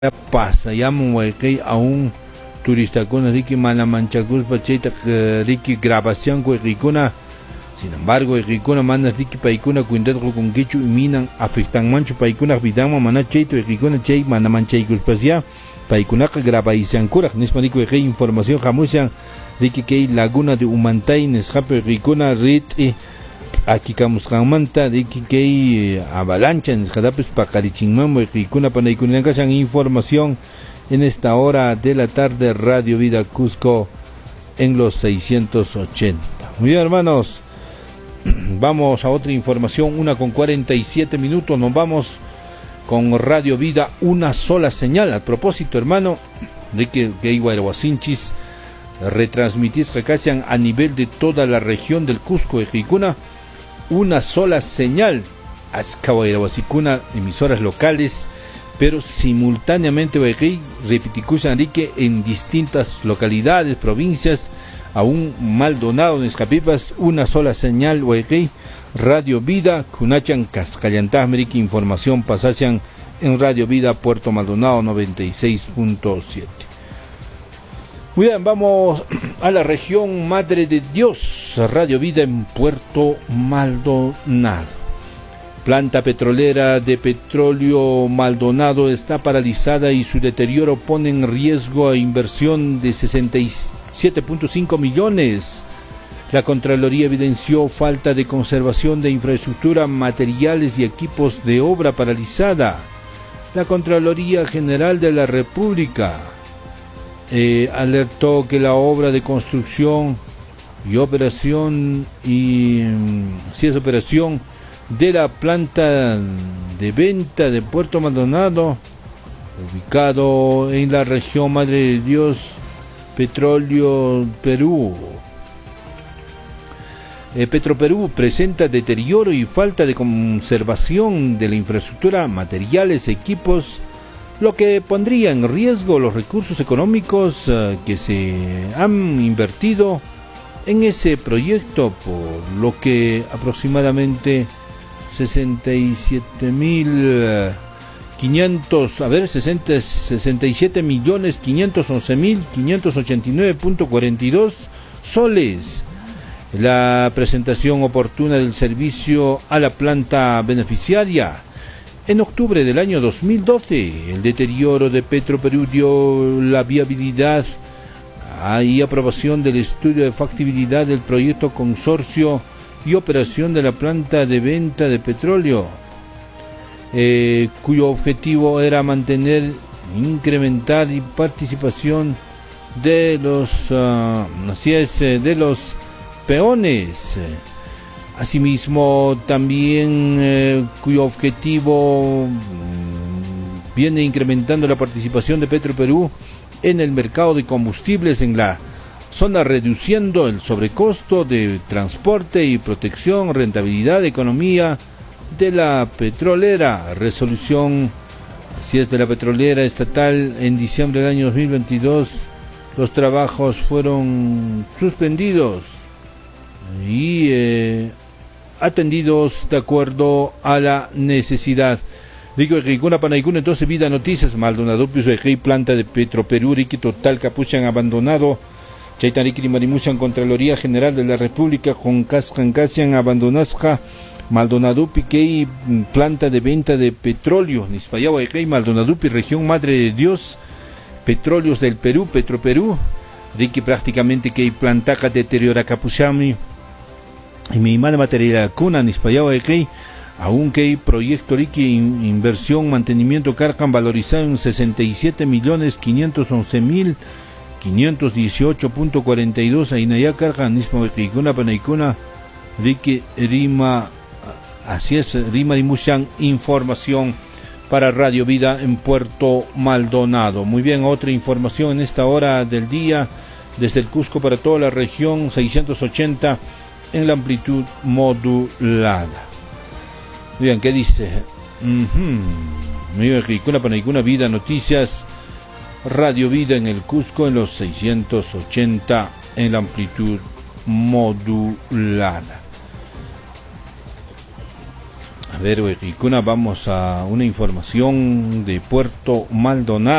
pasa llaman huayqay a un turista con Ricky Malamanchacus Pacheta Ricky grabación huayqaykuna. Sin embargo huayqaykuna manas Ricky paykuna cuindad con quichu y minan afectan mancho paykuna vidama mana cheito huayqaykuna chay manamanchaykus pasya paykuna grabaisiankurak nispa Ricky huayqay información jamusian Ricky kay laguna de Umantay nesjape huayqaykuna rit aquí kamusqanmanta Ricky kay avalancha nesjadapes pakarichinman huayqaykuna panaykunankashan información en esta hora de la tarde. Radio Vida Cusco en los 680. Muy bien, hermanos, vamos a otra información, 1:47. Nos vamos con Radio Vida, una sola señal. A propósito, hermano, de que Guayhuasinchis retransmitís recasian a nivel de toda la región del Cusco de Jicuna, una sola señal. Azcahuayhuasicuna, emisoras locales, pero simultáneamente repiticusan en distintas localidades, provincias, aún Maldonado, en Escapipas, una sola señal, Radio Vida, Cunachan, Cascallantá, América, información pasacian en Radio Vida, Puerto Maldonado 96.7. Muy bien, vamos a la región Madre de Dios, Radio Vida en Puerto Maldonado. Planta petrolera de petróleo Maldonado está paralizada y su deterioro pone en riesgo a inversión de 67.5 millones. La Contraloría evidenció falta de conservación de infraestructura, materiales y equipos de obra paralizada. La Contraloría General de la República alertó que la obra de construcción y operación de la planta de venta de Puerto Maldonado, ubicado en la región Madre de Dios, Petróleo Perú. Petroperú presenta deterioro y falta de conservación de la infraestructura, materiales, equipos, lo que pondría en riesgo los recursos económicos que se han invertido en ese proyecto, por lo que aproximadamente 67.511.589.42 soles. La presentación oportuna del servicio a la planta beneficiaria. En octubre del año 2012, el deterioro de Petroperú dio la viabilidad y aprobación del estudio de factibilidad del proyecto consorcio y operación de la planta de venta de petróleo, cuyo objetivo era mantener, incrementar y participación de los peones. Asimismo, también cuyo objetivo viene incrementando la participación de Petroperú en el mercado de combustibles en la zona, reduciendo el sobrecosto de transporte y protección, rentabilidad, economía de la petrolera. Resolución, de la petrolera estatal en diciembre del año 2022, los trabajos fueron suspendidos y atendidos de acuerdo a la necesidad. Rico Equicuna Panaicuna, entonces Vida Noticias, Maldonado, planta de Petroperú, Riqui total capuchan abandonado. Chaitaniki Marimuchan, Contraloría General de la República, con Cascancasian Abandonasca, Maldonadupi, Key, planta de venta de petróleo, Nispayagua, Key, Maldonadupi, región Madre de Dios, Petróleos del Perú, Petroperú, Ricky prácticamente Key, plantaca deteriora Capuchami, y mi madre material cuna, Nispayagua, Key, aún Key, proyecto Ricky, inversión, mantenimiento, cargan valorizado en 67.511.518.42 Ainaya Carga Nismo Equicuna Panaicuna Ricky Rima. Así es, Rima y Mushan, información para Radio Vida en Puerto Maldonado. Muy bien, otra información en esta hora del día desde el Cusco para toda la región, 680 en la amplitud modulada. Muy bien, ¿qué dice? Muy bien, Equicuna Panaicuna Vida Noticias, Radio Vida en el Cusco en los 680 en la amplitud modulada. ver, Huequicuna, vamos a una información de Puerto Maldonado.